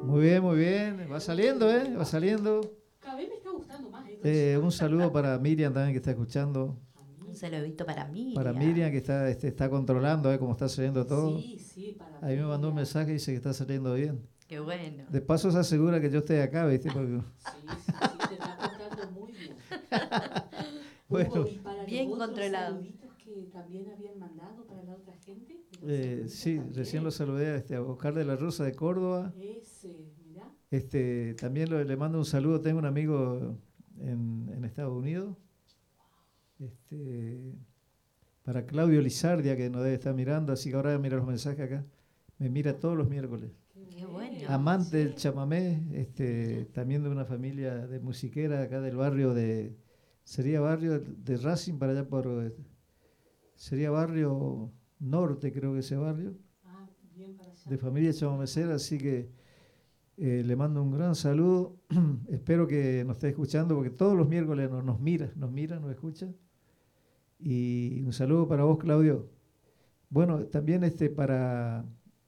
Muy bien. Va saliendo, ¿eh? Va saliendo. Cada vez me está gustando más esto. Un saludo para Miriam también que está escuchando. Un saludito para Para Miriam. Miriam que está controlando, cómo está saliendo todo. Sí, sí, para Ahí me mandó un Miriam. mensaje y dice que está saliendo bien. Qué bueno. De paso se asegura que yo esté acá, ¿viste? Porque, Sí, te está portando muy bien. bueno, Hugo, ¿y para Bien los otros controlado. saluditos que también habían mandado para la otra gente? De los sí, saluditos recién también. lo saludé a Oscar de la Rosa de Córdoba. Ese, mirá. También le mando un saludo. Tengo un amigo en Estados Unidos. Para Claudio Lizardia, que nos debe estar mirando, así que ahora mira los mensajes acá. Me mira todos los miércoles. Qué bueno. Amante del chamamé, también de una familia de musiquera acá del barrio sería barrio de Racing para allá sería barrio norte, creo que ese barrio, Ah, bien para allá. de familia chamamecera, así que le mando un gran saludo. Espero que nos esté escuchando porque todos los miércoles nos mira, nos escucha. Y un saludo para vos, Claudio. Bueno, también para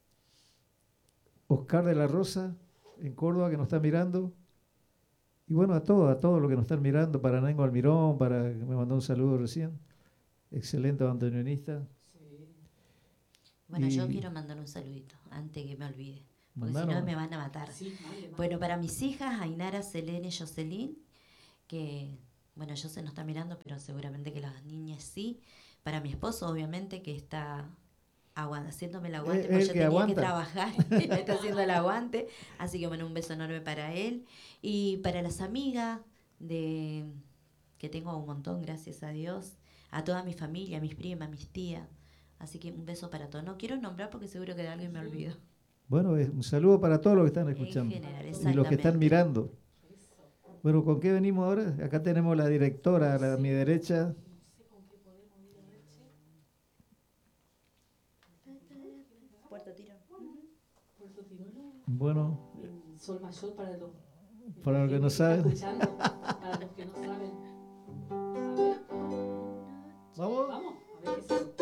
Oscar de la Rosa, en Córdoba, que nos está mirando. Y bueno, a todos los que nos están mirando, para Nengo Almirón, que me mandó un saludo recién. Excelente bandoneonista. Sí. Bueno, yo quiero mandar un saludito antes que me olvide. Porque si no me van a matar. Sí, vale. Bueno, para mis hijas, Ainara, Selene y Jocelyn, que, bueno, yo se no está mirando, pero seguramente que las niñas sí. Para mi esposo, obviamente, que está haciéndome el aguante, porque yo tenía que trabajar y me está haciendo el aguante. Así que, bueno, un beso enorme para él. Y para las amigas que tengo un montón, gracias a Dios. A toda mi familia, mis primas, mis tías. Así que un beso para todos. No quiero nombrar porque seguro que de alguien me olvido. Bueno, un saludo para todos los que están escuchando. En general, y los que están mirando. Eso. Bueno, ¿con qué venimos ahora? Acá tenemos la directora a mi derecha. No sé con qué podemos ir a ver, che. Puerto Tirón. Puerto Tirolo. Bueno, En Sol Mayor para los para los que no saben. escuchando.